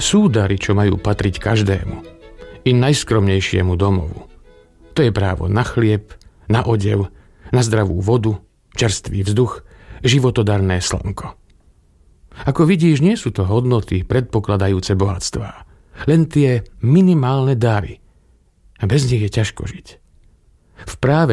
Sú dary, čo majú patriť každému, i najskromnejšiemu domovu. To je právo na chlieb, na odev, na zdravú vodu, čerstvý vzduch, životodarné slnko. Ako vidíš, nie sú to hodnoty predpokladajúce bohatstvá, len tie minimálne dary. A bez nich je ťažko žiť. V práve